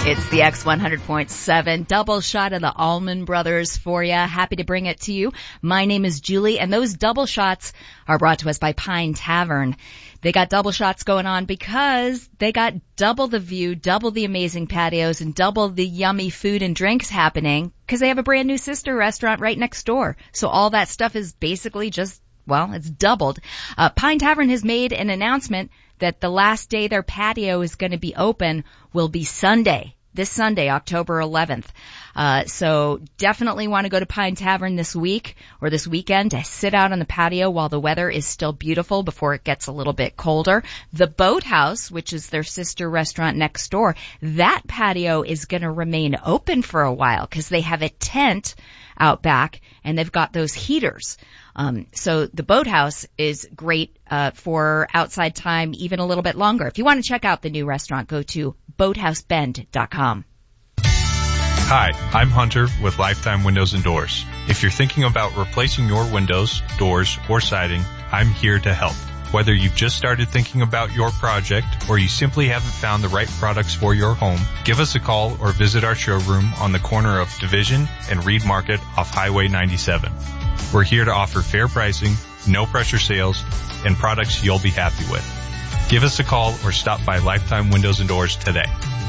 It's the X100.7 double shot of the Allman Brothers for you. Happy to bring it to you. My name is Julie, and those double shots are brought to us by Pine Tavern. They got double shots going on because they got double the view, double the amazing patios, and double the yummy food and drinks happening because they have a brand new sister restaurant right next door. So all that stuff is basically just, well, it's doubled. Pine Tavern has made an announcement that the last day their patio is going to be open will be Sunday, this Sunday, October 11th. So definitely want to go to Pine Tavern this week or this weekend to sit out on the patio while the weather is still beautiful before it gets a little bit colder. The Boathouse, which is their sister restaurant next door, that patio is going to remain open for a while because they have a tent out back and they've got those heaters. So the Boathouse is great for outside time even a little bit longer. If you want to check out the new restaurant, go to boathousebend.com. Hi, I'm Hunter with Lifetime Windows and Doors. If you're thinking about replacing your windows, doors, or siding, I'm here to help. Whether you've just started thinking about your project or you simply haven't found the right products for your home, give us a call or visit our showroom on the corner of Division and Reed Market off Highway 97. We're here to offer fair pricing, no pressure sales, and products you'll be happy with. Give us a call or stop by Lifetime Windows and Doors today.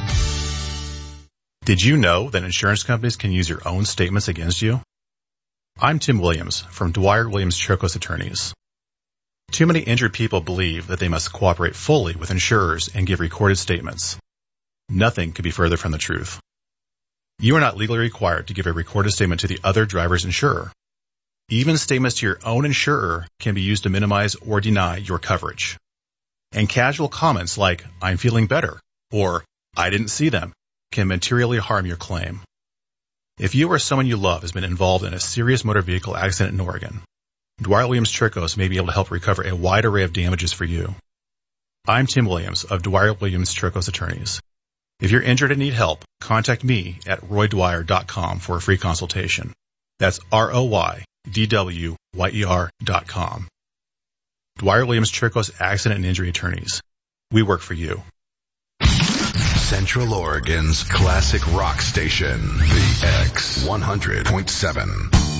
Did you know that insurance companies can use your own statements against you? I'm Tim Williams from Dwyer Williams Chokos Attorneys. Too many injured people believe that they must cooperate fully with insurers and give recorded statements. Nothing could be further from the truth. You are not legally required to give a recorded statement to the other driver's insurer. Even statements to your own insurer can be used to minimize or deny your coverage. And casual comments like, "I'm feeling better," or "I didn't see them," can materially harm your claim. If you or someone you love has been involved in a serious motor vehicle accident in Oregon, Dwyer Williams Chokos may be able to help recover a wide array of damages for you. I'm Tim Williams of Dwyer Williams Chokos Attorneys. If you're injured and need help, contact me at roydwyer.com for a free consultation. That's ROYDWYER.com. Dwyer Williams Chokos Accident and Injury Attorneys. We work for you. Central Oregon's classic rock station, the X100.7.